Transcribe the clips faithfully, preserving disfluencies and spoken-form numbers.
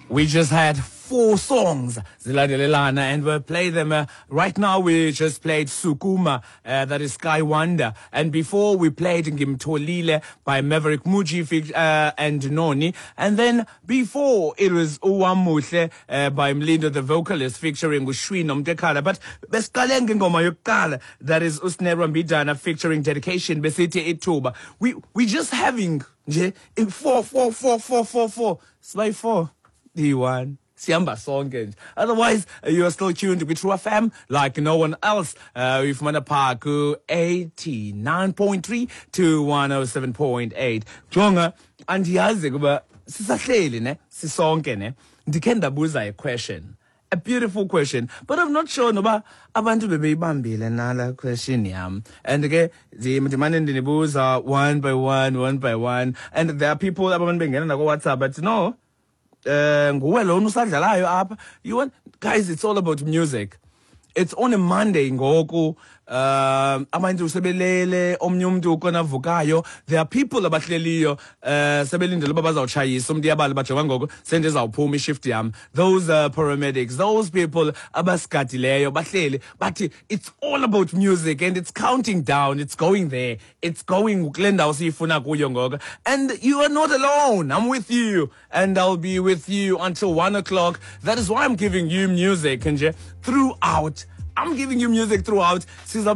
We just had four songs, Zilandelelana, and we'll play them. Uh, right now, we just played Sukuma, uh, that is Sky Wonder. And before, we played Ngimtolile by Maverick Muji uh, and Noni. And then before, it was Uwamuhle uh, by Mlindo, the vocalist, featuring Ushwi Nomtekala. But Beskalenge Ngoma Yokala, that is Usnera Mbidana, featuring Dedication, Besiti Ituba. We, we just having, nje, in four, four, four, four, four, four. It's by four. D one. Siamba song. Otherwise, uh, you are still tuned to True F M like no one else. Uh, we've Manapaku eighty-nine point three to one oh seven point eight. Jonga, andiyazi kuba sisahleli ne, sisonke ne. Ndikhe ndabuza a question. A beautiful question, but I'm not sure noba abantu bebeyibambile nala question yam. And ke ndimane ndinibuza one by one, one by one. And there are people abantu bengena na WhatsApp, but no. Uh, you want, guys, it's all about music. It's on a Monday, ngoku. Um, abantu sebelele omnye umuntu ukona vukayo. There are people abahleliyo uh sebelindele uba bazawutshayisa umuntu yabali bajonga ngoku sende zawuphuma ishift yam. Those uh, paramedics, those people abasigadileyo bahleli bathi it's all about music and it's counting down, it's going there, it's going kule ndawo siyifuna kuyo ngoku. And you are not alone. I'm with you and I'll be with you until one o'clock. That is why I'm giving you music nje throughout. I'm giving you music throughout. We're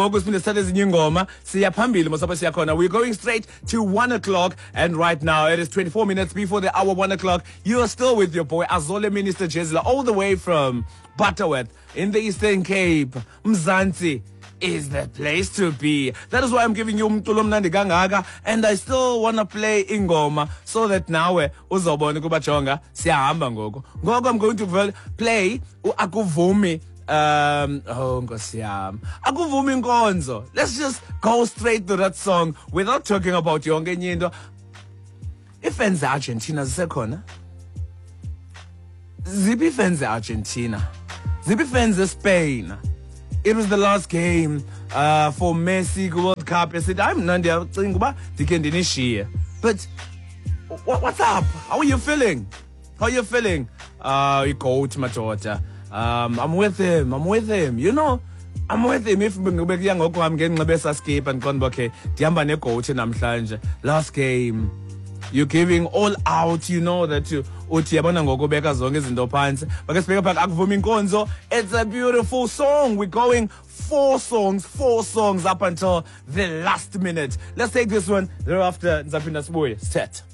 going straight to one o'clock. And right now, it is twenty-four minutes before the hour one o'clock. You are still with your boy, Azole Minister Jezla, all the way from Butterworth in the Eastern Cape. Mzansi is the place to be. That is why I'm giving you Mtulo Mnandi Gangaga. And I still want to play Ingoma so that now uzobone kubachonga siyahamba ngoku. Ngoku I'm going to play Akuvumi. Um, oh, Ngosiyam. Akuvumi Nkonzo. Let's just go straight to that song without talking about yonke into. Ifans Argentina zisekhona. Zipi fans Argentina. Zipi fans Spain. It was the last game uh, for Messi World Cup. I said, I'm not there. But what, what's up? How are you feeling? How are you feeling? Uh, you coach my daughter. Um, I'm with him. I'm with him. You know, I'm with him. If I'm getting the best escape and gone back, Diamba coach and I'm last game. You're giving all out. You know that you. It's a beautiful song. We're going four songs, four songs up until the last minute. Let's take this one. Thereafter, Nzapindas boy. Set.